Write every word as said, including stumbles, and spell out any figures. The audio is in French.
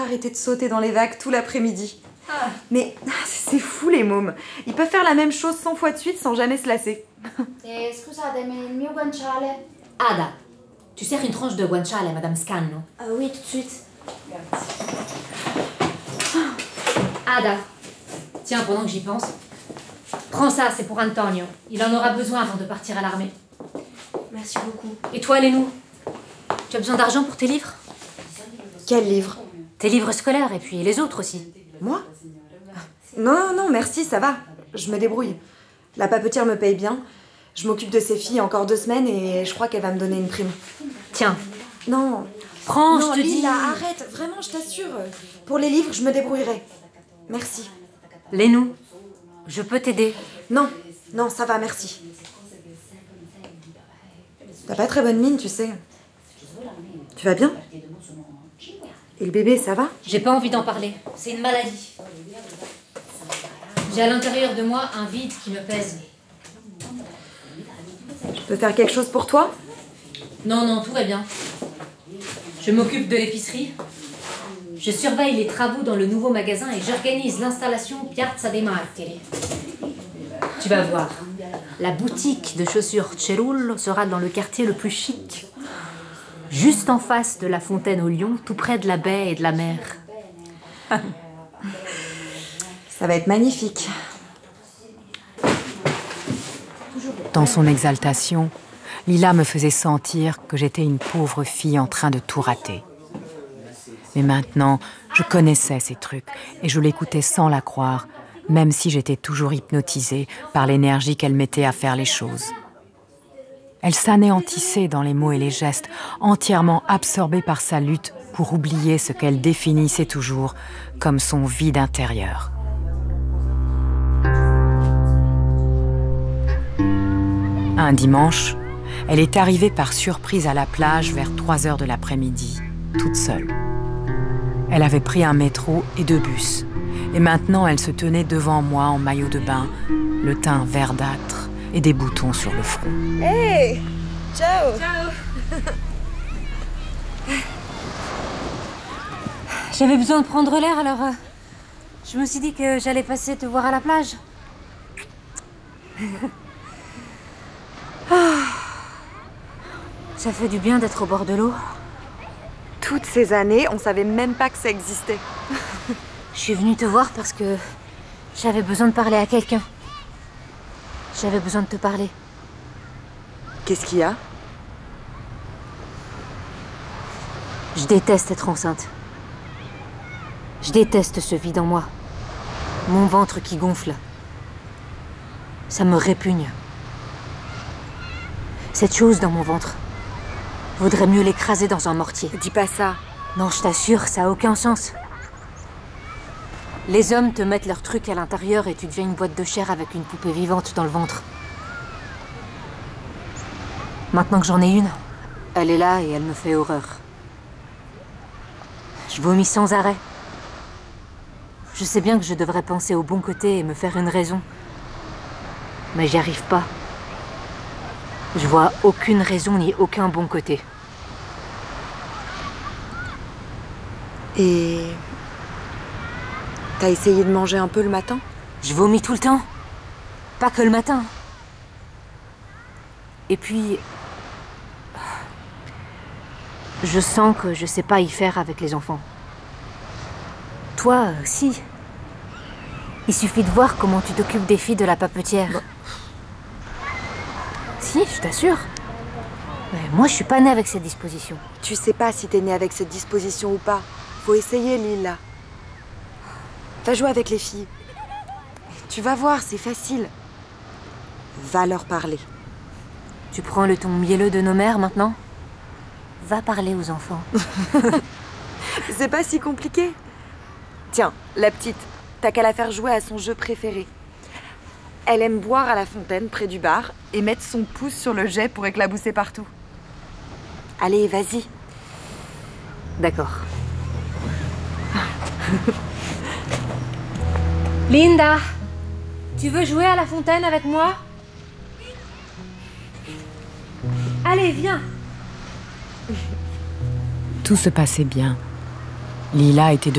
arrêté de sauter dans les vagues tout l'après-midi. Ah. Mais c'est fou les mômes. Ils peuvent faire la même chose cent fois de suite sans jamais se lasser. Eh, scusatemi, il mio guanciale. Ada, tu sers une tranche de guanciale à Madame Scanno? Ah oui, tout de suite. Ada, tiens, pendant que j'y pense, prends ça, c'est pour Antonio. Il en aura besoin avant de partir à l'armée. Merci beaucoup. Et toi, Lénou, tu as besoin d'argent pour tes livres? Quel livre? Tes livres scolaires et puis les autres aussi. Moi? Non, non, merci, ça va. Je me débrouille. La papetière me paye bien. Je m'occupe de ses filles encore deux semaines et je crois qu'elle va me donner une prime. Tiens. Non. Prends, non, je te dis. Lila, arrête. Vraiment, je t'assure. Pour les livres, je me débrouillerai. Merci. Lénou, je peux t'aider. Non, non, ça va, merci. T'as pas très bonne mine, tu sais. Tu vas bien? Et le bébé, ça va? J'ai pas envie d'en parler. C'est une maladie. J'ai à l'intérieur de moi un vide qui me pèse. Je peux faire quelque chose pour toi? Non, non, tout va bien. Je m'occupe de l'épicerie. Je surveille les travaux dans le nouveau magasin et j'organise l'installation Piazza dei Martiri. Tu vas voir. La boutique de chaussures Cerullo sera dans le quartier le plus chic. Juste en face de la fontaine au lion, tout près de la baie et de la mer. Ça va être magnifique. Dans son exaltation, Lila me faisait sentir que j'étais une pauvre fille en train de tout rater. Mais maintenant, je connaissais ces trucs et je l'écoutais sans la croire, même si j'étais toujours hypnotisée par l'énergie qu'elle mettait à faire les choses. Elle s'anéantissait dans les mots et les gestes, entièrement absorbée par sa lutte pour oublier ce qu'elle définissait toujours comme son vide intérieur. Un dimanche, elle est arrivée par surprise à la plage vers trois heures de l'après-midi, toute seule. Elle avait pris un métro et deux bus, et maintenant elle se tenait devant moi en maillot de bain, le teint verdâtre et des boutons sur le front. Hey! Ciao! Ciao! J'avais besoin de prendre l'air, alors euh, je me suis dit que j'allais passer te voir à la plage. Ah, ça fait du bien d'être au bord de l'eau. Toutes ces années, on savait même pas que ça existait. Je suis venue te voir parce que j'avais besoin de parler à quelqu'un. J'avais besoin de te parler. Qu'est-ce qu'il y a? Je déteste être enceinte. Je déteste ce vide en moi. Mon ventre qui gonfle. Ça me répugne. Cette chose dans mon ventre. Vaudrait mieux l'écraser dans un mortier. Dis pas ça. Non, je t'assure, ça a aucun sens. Les hommes te mettent leurs trucs à l'intérieur et tu deviens une boîte de chair avec une poupée vivante dans le ventre. Maintenant que j'en ai une, elle est là et elle me fait horreur. Je vomis sans arrêt. Je sais bien que je devrais penser au bon côté et me faire une raison. Mais j'y arrive pas. Je vois aucune raison ni aucun bon côté. Et... t'as essayé de manger un peu le matin? Je vomis tout le temps. Pas que le matin. Et puis... je sens que je sais pas y faire avec les enfants. Toi, euh, si. Il suffit de voir comment tu t'occupes des filles de la papetière. Bon. Si, je t'assure. Mais moi, je suis pas née avec cette disposition. Tu sais pas si t'es née avec cette disposition ou pas. Faut essayer, Lila. Va jouer avec les filles. Tu vas voir, c'est facile. Va leur parler. Tu prends le ton mielleux de nos mères maintenant? Va parler aux enfants. C'est pas si compliqué. Tiens, la petite, t'as qu'à la faire jouer à son jeu préféré. Elle aime boire à la fontaine près du bar et mettre son pouce sur le jet pour éclabousser partout. Allez, vas-y. D'accord. Linda, tu veux jouer à la fontaine avec moi? Allez, viens. Tout se passait bien. Lila était